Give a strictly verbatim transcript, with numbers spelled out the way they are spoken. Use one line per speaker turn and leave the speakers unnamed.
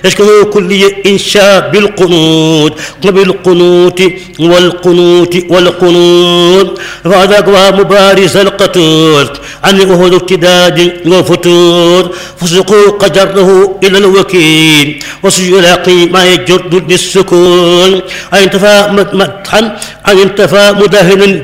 يشكر كل إنشاء بالقنوت وبالقنوت والقنوت والقنوت فهذا هو مبارز القتول عن أهل ابتداد وفتور فسقوا قدره إلى الوكيل وسيلاقي ما يجد للسكون أن انتفى مدحا أن انتفى مدهنا